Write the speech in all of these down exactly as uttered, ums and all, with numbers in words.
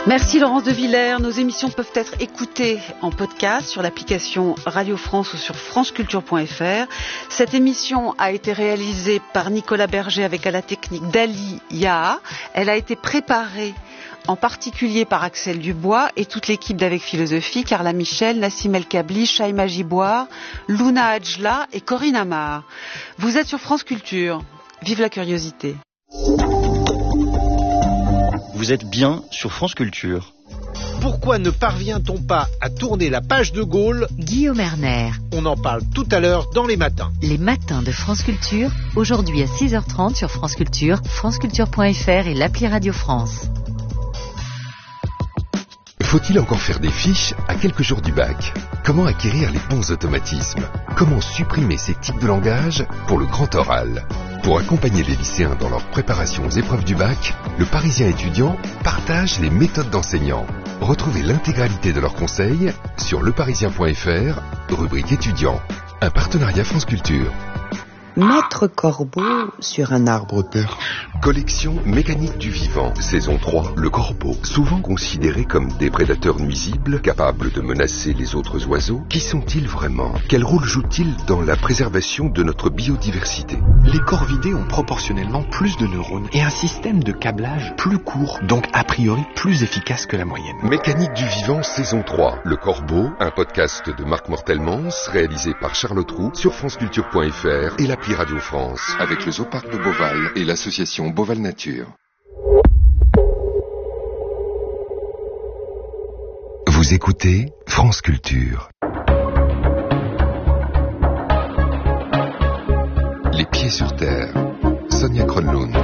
Merci Laurence de Villers. Nos émissions peuvent être écoutées en podcast sur l'application Radio France ou sur franceculture point f r. Cette émission a été réalisée par Nicolas Berger avec à la technique Dali Yaha. Elle a été préparée en particulier par Axel Dubois et toute l'équipe d'Avec Philosophie, Carla Michel, Nassim El Kabli, Shaima Giboir, Luna Adjla et Corinne Amar. Vous êtes sur France Culture. Vive la curiosité. Vous êtes bien sur France Culture. Pourquoi ne parvient-on pas à tourner la page de Gaulle ? Guillaume Erner. On en parle tout à l'heure dans les matins. Les matins de France Culture, aujourd'hui à six heures trente sur France Culture, franceculture point f r et l'appli Radio France. Faut-il encore faire des fiches à quelques jours du bac ? Comment acquérir les bons automatismes ? Comment supprimer ces types de langage pour le grand oral ? Pour accompagner les lycéens dans leur préparation aux épreuves du bac, le Parisien étudiant partage les méthodes d'enseignants. Retrouvez l'intégralité de leurs conseils sur leparisien point f r, rubrique étudiants. Un partenariat France Culture. Maître Corbeau sur un arbre perche. Collection mécanique du vivant, saison trois, le corbeau. Souvent considérés comme des prédateurs nuisibles, capables de menacer les autres oiseaux, qui sont-ils vraiment ? Quel rôle jouent-ils dans la préservation de notre biodiversité ? Les corvidés ont proportionnellement plus de neurones et un système de câblage plus court, donc a priori plus efficace que la moyenne. Mécanique du vivant, saison trois, le corbeau, un podcast de Marc Mortelmans, réalisé par Charlotte Roux sur franceculture point f r et la Radio France, avec le Zooparc de Beauval et l'association Beauval Nature. Vous écoutez France Culture. Les pieds sur terre. Sonia Kronlund.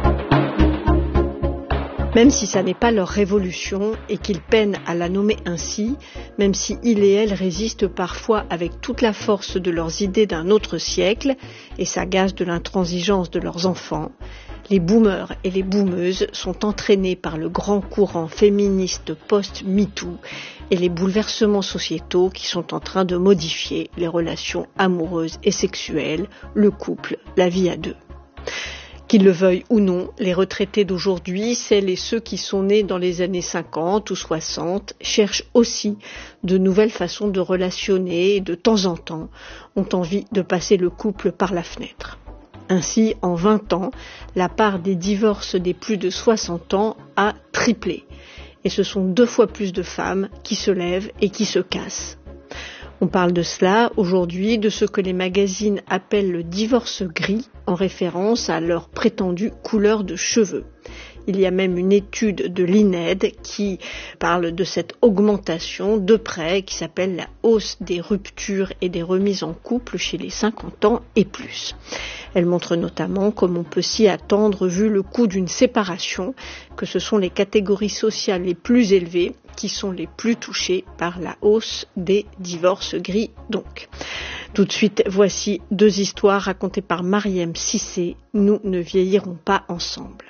Même si ça n'est pas leur révolution et qu'ils peinent à la nommer ainsi, même si ils et elles résistent parfois avec toute la force de leurs idées d'un autre siècle et s'agacent de l'intransigeance de leurs enfants, les boomers et les boomeuses sont entraînés par le grand courant féministe post-MeToo et les bouleversements sociétaux qui sont en train de modifier les relations amoureuses et sexuelles, le couple, la vie à deux. Qu'ils le veuillent ou non, les retraités d'aujourd'hui, celles et ceux qui sont nés dans les années cinquante ou soixante, cherchent aussi de nouvelles façons de relationner et de temps en temps ont envie de passer le couple par la fenêtre. Ainsi, en vingt ans, la part des divorces des plus de soixante ans a triplé. Et ce sont deux fois plus de femmes qui se lèvent et qui se cassent. On parle de cela aujourd'hui, de ce que les magazines appellent le divorce gris, en référence à leur prétendue couleur de cheveux. Il y a même une étude de l'I N E D qui parle de cette augmentation de près, qui s'appelle la hausse des ruptures et des remises en couple chez les cinquante ans et plus. Elle montre notamment, comme on peut s'y attendre vu le coût d'une séparation, que ce sont les catégories sociales les plus élevées qui sont les plus touchées par la hausse des divorces gris donc. Tout de suite, voici deux histoires racontées par Mariem Cissé. Nous ne vieillirons pas ensemble.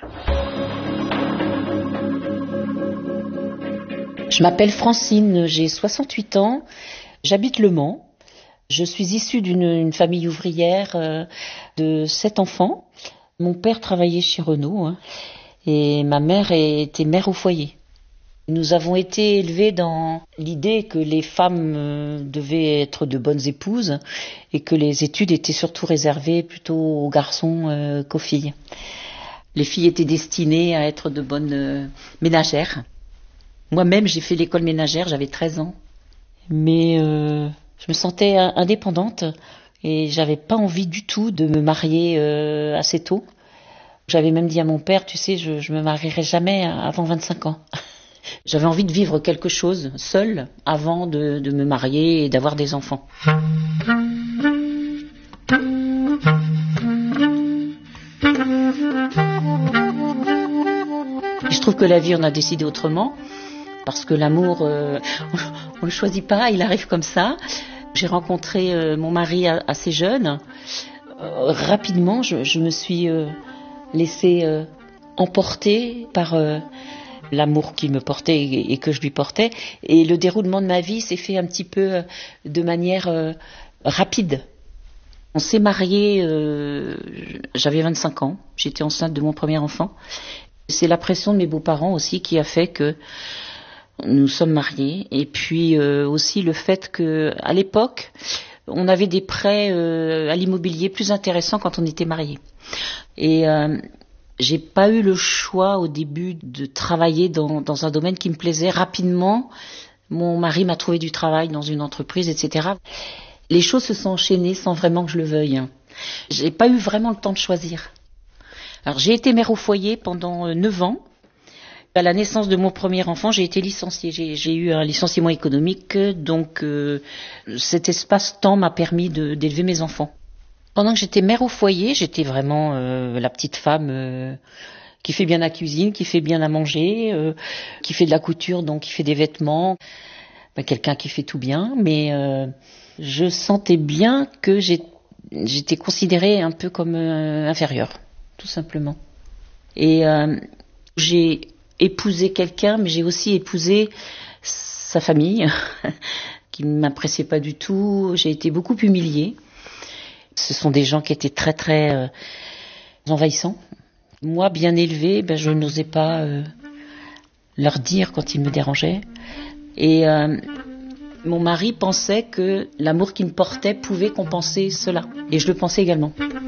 Je m'appelle Francine, j'ai soixante-huit ans, j'habite Le Mans. Je suis issue d'une une famille ouvrière euh, de sept enfants. Mon père travaillait chez Renault hein, et ma mère était mère au foyer. Nous avons été élevés dans l'idée que les femmes euh, devaient être de bonnes épouses et que les études étaient surtout réservées plutôt aux garçons euh, qu'aux filles. Les filles étaient destinées à être de bonnes euh, ménagères. Moi-même, j'ai fait l'école ménagère, j'avais treize ans. Mais euh, je me sentais indépendante et j'avais pas envie du tout de me marier euh, assez tôt. J'avais même dit à mon père, tu sais, je, je me marierai jamais avant vingt-cinq ans. J'avais envie de vivre quelque chose seule avant de, de me marier et d'avoir des enfants. Et je trouve que la vie en a décidé autrement, parce que l'amour, euh, on ne le choisit pas, il arrive comme ça. J'ai rencontré euh, mon mari assez jeune. Euh, rapidement, je, je me suis euh, laissée euh, emporter par euh, l'amour qu'il me portait et, et que je lui portais. Et le déroulement de ma vie s'est fait un petit peu euh, de manière euh, rapide. On s'est mariés, euh, j'avais vingt-cinq ans, j'étais enceinte de mon premier enfant. C'est la pression de mes beaux-parents aussi qui a fait que nous sommes mariés. Et puis euh, aussi le fait que, à l'époque, on avait des prêts euh, à l'immobilier plus intéressants quand on était mariés. Et euh, j'ai pas eu le choix au début de travailler dans, dans un domaine qui me plaisait. Rapidement, mon mari m'a trouvé du travail dans une entreprise, et cetera. Les choses se sont enchaînées sans vraiment que je le veuille. J'ai pas eu vraiment le temps de choisir. Alors j'ai été mère au foyer pendant neuf ans. À la naissance de mon premier enfant, j'ai été licenciée. J'ai, j'ai eu un licenciement économique, donc euh, cet espace-temps m'a permis de, d'élever mes enfants. Pendant que j'étais mère au foyer, j'étais vraiment euh, la petite femme euh, qui fait bien la cuisine, qui fait bien à manger, euh, qui fait de la couture, donc qui fait des vêtements. Ben, quelqu'un qui fait tout bien, mais euh, je sentais bien que j'ai, j'étais considérée un peu comme euh, inférieure, tout simplement. Et euh, j'ai épousé quelqu'un, mais j'ai aussi épousé sa famille, qui ne m'appréciait pas du tout. J'ai été beaucoup humiliée. Ce sont des gens qui étaient très très euh, envahissants. Moi, bien élevée, ben, je n'osais pas euh, leur dire quand ils me dérangeaient. Et euh, mon mari pensait que l'amour qu'il me portait pouvait compenser cela. Et je le pensais également.